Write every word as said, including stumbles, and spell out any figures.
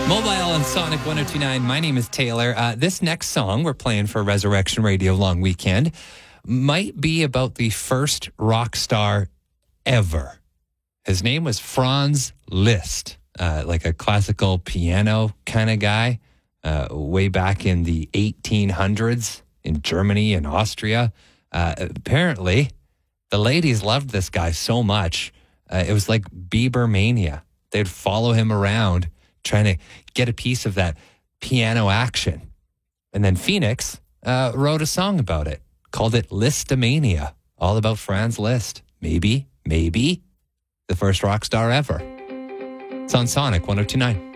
Mobile on Sonic one oh two point nine. My name is Taylor. Uh, this next song we're playing for Resurrection Radio Long Weekend might be about the first rock star ever. His name was Franz Liszt, uh, like a classical piano kind of guy, uh, way back in the eighteen hundreds in Germany and Austria. Uh, apparently, the ladies loved this guy so much. Uh, it was like Bieber mania. They'd follow him around trying to get a piece of that piano action. And then Phoenix uh, wrote a song about it, called it Listomania, all about Franz Liszt. Maybe, maybe the first rock star ever. It's on Sonic one oh two point nine.